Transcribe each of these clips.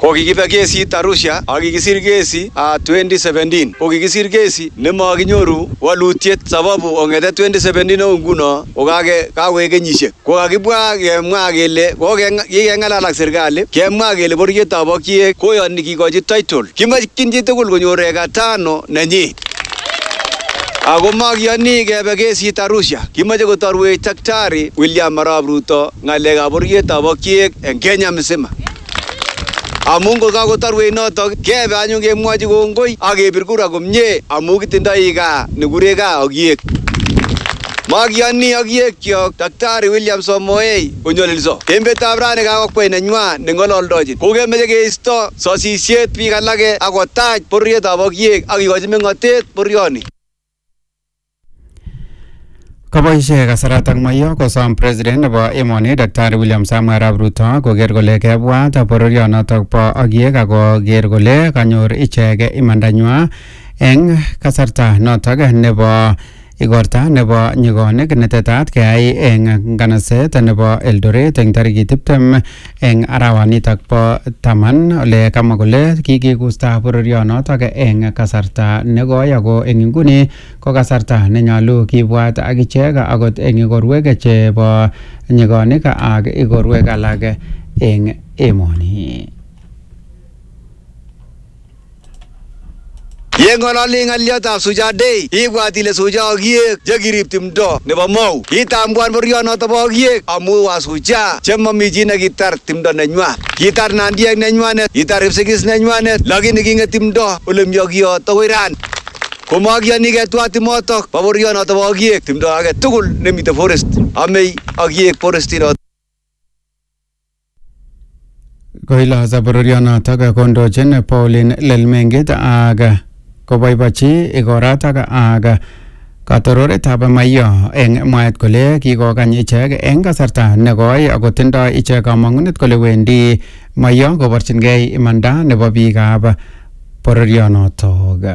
Kokikibe kesit Arusha akikisir kesi 2017 kokikisir kesi nemakinyoru walutiet sababu ongete 2017 nguno kokawek kenyisiek kokakibwa kemwa kele kokeng'alal ak serikali kemwa kele bororietab okiek koyoni kikochi title kimakyin chitugul konyor eka 5 nenyi ako makiyoni kebe kesit Arusha kimache kotorwech Daktari William Arap Ruto ng'alekab bororietab okiek en Kenya mzima. Amun kokakotorwech notok kebe anyun kemwochi kongoi ak kebir kura komie amun kitindoi gaa nekure gaa okiek. Makiyoni okiekyok Daktari William Samoei konyolilso. Embetab rani kakokwei nenywa neng'ololdochin. Kokemeche keisto sosisiet biik alake akotach bororietab okiek ak kikochi meng'otet bororioni. Kaboishe kasaratak Mayo kosom president nebo emoni Daktari William Samoei Arap Ruto koker kole kebwat bororionotok bo okiek ak koker kole kanyor ichek imandanywa eng kasarta notok nebo igorta nebo nyigonik netetat keyai eng nganaset nebo Eldoret eng tarikit 20 eng arawanitak bo 10 ole kamwa kole kikigusta bororionotok eng kasarta negoi ako eng inguni ko kasarta nenyolu kibwat akichek akot eng igorwek chebo nyigonik ak igorwek alak eng emoni. Yeng'ololi ng'aliotab Suja Day ibwat ile Suja okiek chekirib timdo nebo Mau kitambuan bororionotok bo okiek amu Wasuja chemami chi nekitar timdo nenywa kitar nandiek nenywanet kitar Kipsigis nenywanet lakini king'et timdo ole mi okiot akoi ran komakiyoni ketwa timotok bo bororionotok bo okiek timdo age tugul nemite forest amei okiek forest inotok. Koilosa bororionotok kondochin Pauline Lelmengit ak koboibochi igoratak ak katororetab Mayo eng mwaet kole kikokany ichek eng kasarta negoi ako tindoi ichek kamang'unet kole wendi Mayo koborchingei imanda nebo biikab bororionotok.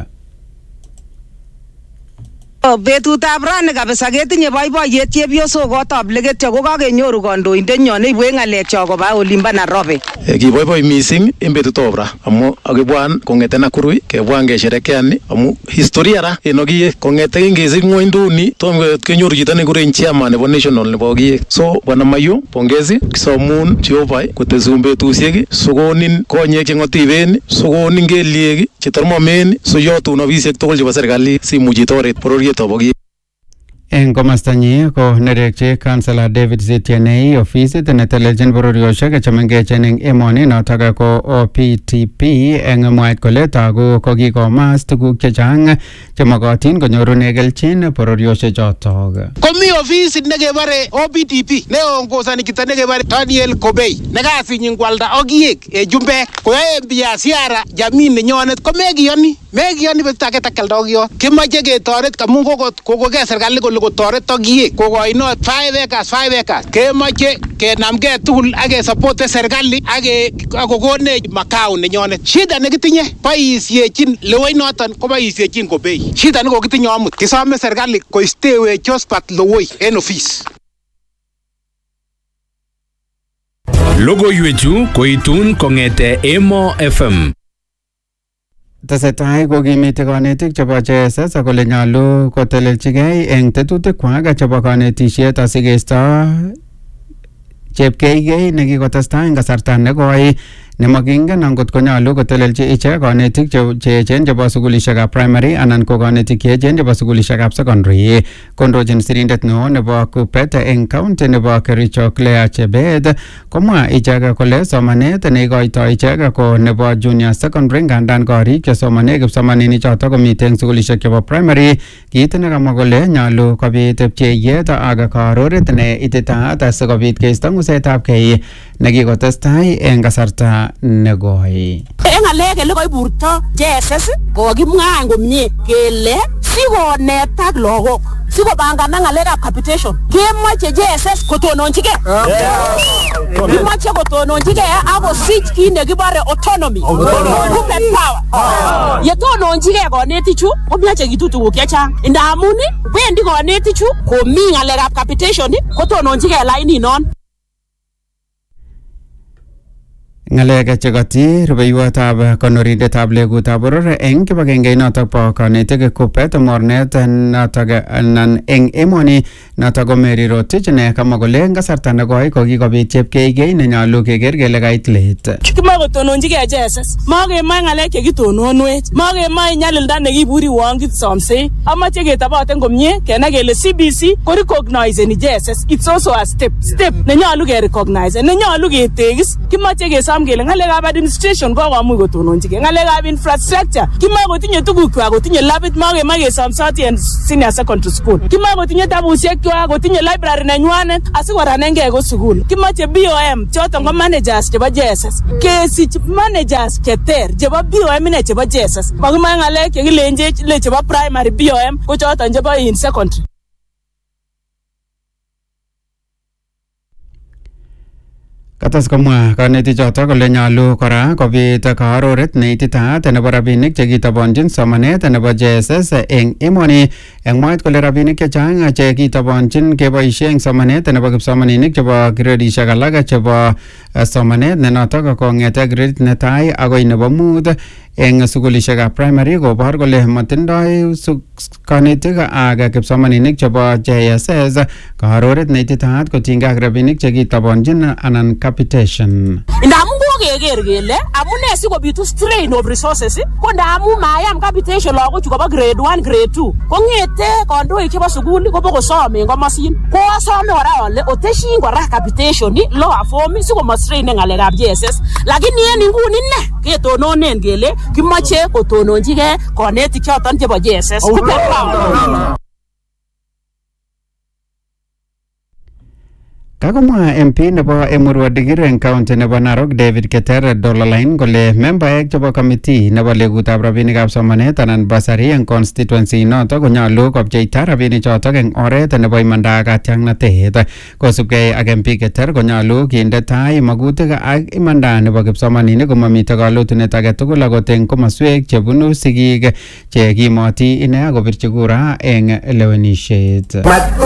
Betutab rani kabisa ketinye boiboiyet chepyosok kotab legetyo ko kakenyoru kandoindenyo neibwe ng'alekcho koba olimba Nairobi. Kiboiboi mising en betutab ra amu akibwan kong'ete Nakuru kebwan kesherekeani amu historia ra en okiek kong'ete kingesich ng'wonynduni tom kenyoru chito nekikuren chairman nebo national nebo okiek. So bwana Mayo pongezi kisomun Jehova kotesun betusiek sokonin konyek cheng'otiben sokonin kelyek chetormomen soyotun ofisiek tugul chebo serikali simuch itoret bororiet. Eng komastanyi ko nerekchi Councillor David Zitianei ofisit netelelchin bororioshek chemengechen eng emoni notok ko OPTP eng mwaet kole tagu kokikomas tuguk chechang chemokotin konyorune kelchin bororioshek chotok. Komi ofisit nekebare OPTP neongozani chito nekebare Daniel Kobei nekasinyin kwalda okiek chumbek koyae biashara jamii nenyonet ko mekiyoni betut age takelda okiot kimache ketoret amu kokokee serikali kole kotoret okiek kokoinot 5 acres kemache kenamgei tugul ak kesupport serikali ak kokonech makao nenyonet. Shida nekitinye boisiechin leweinoton ko boisiechin Kobei. Shida nekokitinye amut kisome serikali koistewech Josephat Lowoi en office. Logoiwechu koitun kong'ete Emo FM. Tesetai kokimiti kanetik chebo JSS akole nyolu kotelelchigei eng tetutikwak chebo kanetisiet asikeisto chepkeigei nekikotestai eng kasarta negoi nemakingen angot konyolu kotelelchi ichek kanetik cheechen chebo sukulishekab primary anan ko kanetik cheechen chebo sukulishekab secondary. Kondochin sirindet neo nebo Kupet eng county nebo Kericho Claire Chebet komwa ichek kole somanet neikoitoi ichek ko nebo junior secondary ngandan korik chesomane kipsomaninik chotok komite eng sukulishek chebo primary. Kiit nekamwa kole nyolu kobit pcheiyet ak karoret ne ititaat asikobit keisto ng'usetab kei nekikotestai eng kasarta negoi. Eng ng'alek ele koiburto JSS kokimwa komie kele sikonetak lagok sikopangana ng'alekab capitation kemoche JSS kotononchigei. Kimache kotononchigei akosich kit nekibore autonomy. Women power. Yetononchigei konetichu komiachekitu tuguk chechang. Ndamun wendi konetichu komi ng'alekab capitation kotononchigei laininon. Ngalek chegati rubeiwotab konorindetab legutab boror eng kibagenge notok bo kanetik Kuppet mornet notok anan eng emoni notok ko Mary Rotich ne kamwa kole kasarta nekoi kokikobit chepkeigei nenyolu keker kele kait let. Kimakotononjigei JSS, makemoi ngalek chekitononwech, makemoi nyalilda nekiburi wong kisomsei. Amache ketaboten komie kenai kele CBC ko recognizeni JSS. It's also a step nenyolu ke recognize, nenyolu ketekis. Kimache kesom kele ngalekab administration kokomuch kotononjigei. Ngalekab infrastructure kimakotinye tugukwak, kotinye labit, makemoi kesomsoti en senior secondary school. Kimakotinye tabusiekwak, kotinye library nenywanet asikoranengei ko sukul. Kimache BOM choton ko managers chebo JSS. Kesich managers cheter chebo BOM ine chebo JSS. Makimoi ngalek chekilenjech le chebo primary BOM ko choton chebo in secondary. Katas komwa kanetik chotok kole nyolu kora kobit karoret neititaat nebo rabinik chekitabonjin somanet nebo JSS eng emoni eng mwaet kole rabinik chechang chekitabonjin keboisie eng somanet nebo kipsomaninik chebo gradishek alak chebo somanet ne notok kong'ete gradit netai agoi nebo mut eng sukulishekab primary kobor kole matindoi kanetik ak kipsomaninik chebo JSS karoret neititaat kotinygei ak rabinik chekitabonjin anan capitation. Ndamun kokeker kele amune sikobitu strain of resources ko ndamun mayam capitation lagochu kobo grade 1 grade 2 kongete kandoik chebo sukul kobokosome komosin ko asome kora ole oteshin kora capitation lower form sikomastrain ngalekab JSS lakini en inguni ne ketononen kele kimache kotononjigei konetik choton chebo JSS. Kakomwa MP nebo Emurua Dikir eng county nebo Narok David Keter Dolalain kole membaek chebo committee nebo legutab rabinikab somanet anan basari eng constituency notok konyolu kopcheita rabinik chotok eng oret nebo imanda ak katyaknatet. Kosubkei ak MP Keter konyolu kinde tai magutik ak imanda nebo kipsomaninik komamite kalotunet age tugul akot eng komoswek chebunu sigik chekimoti ine akobirchi kura eng lewenisiet.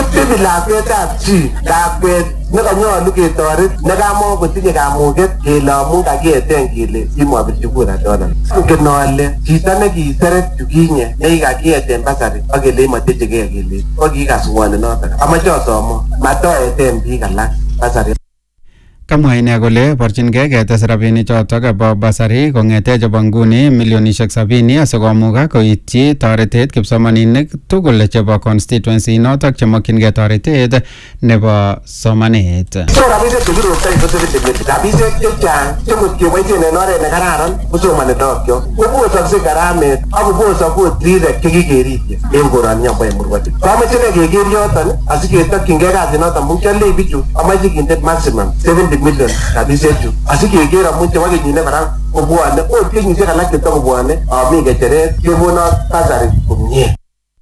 Nekanyolu ketoret nekamo kotinye kamuget kele amu kakieten kele simabirchi kura choton. Ngen ale chito nekiseret chukinye nekikakieten basari ak kele matechegei kele ko kikas ngwony noton. Amache asomo matoeten biik alak basari. Kamwa ine kole borchingei ketes rabinik chotok bo basari kong'ete chebo nguni milionishek 70 asikomukak koityi toretet kipsomaninik tugul chebo constituency notok chemokyingei toretet nebo somanet. So rabisiek chekiroptoi kotebetemet rabisiek chechang chekot keboisien en oret nekararan kosomani lagok kobosokse garamet ak kobosok ot rirek chekikeripye en koroni bo Emurua. Kamoche keker yoton asiketokyingei kasit noton mukyole bichu amache kinde maximum 70 million rabisiechu asikeker amu chebo kenyine kora kobwane ot kenyisiek alak chetakobwane mi ngecheret kekonot basari komie.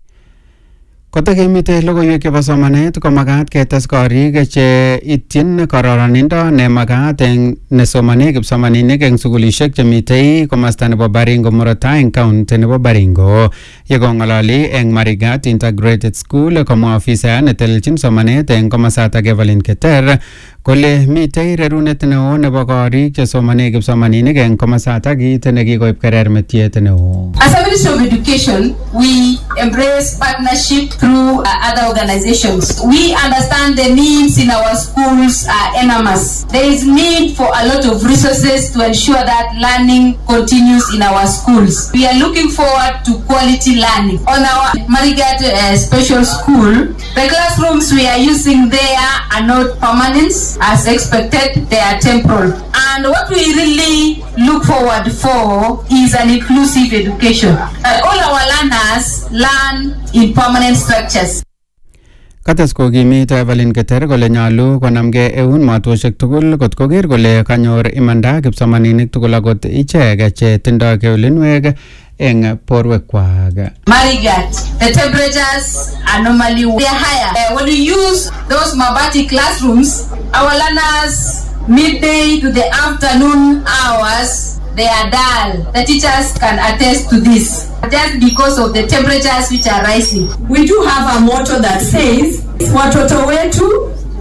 Kotakemite logoiwek chebo somanet ko magat ketes korik che ityin kororonindo ne magat eng nesomane kipsomaninik eng sukulishek chemitei komasta nebo Baringo Murota eng county nebo Baringo. Yekong'ololi eng Marigat Integrated School komwa ofisa netelelchin somanet eng komasatak Evelyn Keter kole mitei rerunet neo nebo korik chesomane kipsomaninik eng komasatak kiit nekikoib kerermetiet neo. As a Ministry of Education, we embrace partnership through other organizations. We understand the needs in our schools are enormous. There is need for a lot of resources to ensure that learning continues in our schools. We are looking forward to quality learning. On our Marigat Special School, the classrooms we are using there are not permanent as expected, they are temporal. And what we really look forward for is an inclusive education. All our learners learn in permanent structures. Kates kokimit Evelyn Keter kole nyolu konamgei eun matosiek tugul kot koker kole kanyor imanda kipsomaninik tugul akot ichek che tindoi keulinwek eng borwekwak. Marigat, the temperatures are normally higher. When we use those mabati classrooms, our learners midday to the afternoon hours, they are dull. The teachers can attest to this. Just because of the temperatures which are rising. We do have a motto that says, watoto wetu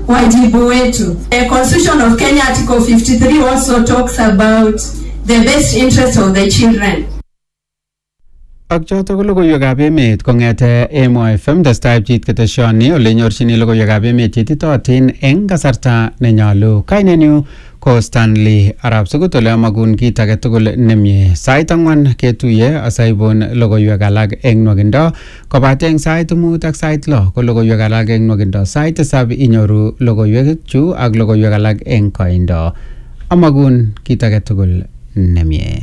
wajibu wetu. The Constitution of Kenya Article 53 also talks about the best interest of the children. Ak choto ko logoiwekab emet kong'ete Emo FM testai pchit keteshoni ole nyorchini logoiwekab emet chetitotin eng kasarta nenyolu. Kainenyu ko Stanley Arap Sugut ole amagun kit age tugul nemie. Sait 4 ketuye asaibun logoiwek alak eng nwakindo kobate eng sait 5 ak sait 6 ko logoiwek alak eng nwakindo. Sait 7 inyoru logoiwek chu ak logoiwek alak eng koindo. Amagun kit age tugul nemie.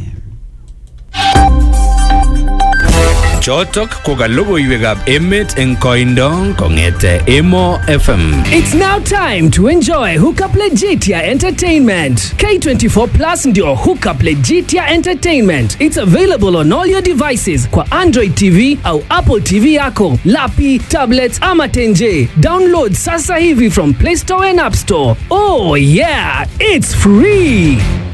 Chotok ko ka logoiwekab emet eng koindo kong'ete Emo FM. It's now time to enjoy Hookup Legitia Entertainment. K24 Plus ndio Hookup Legitia Entertainment. It's available on all your devices kwa Android TV au Apple TV yako, lapi, tablets ama tenje. Download sasa hivi from Play Store and App Store. Oh yeah, it's free.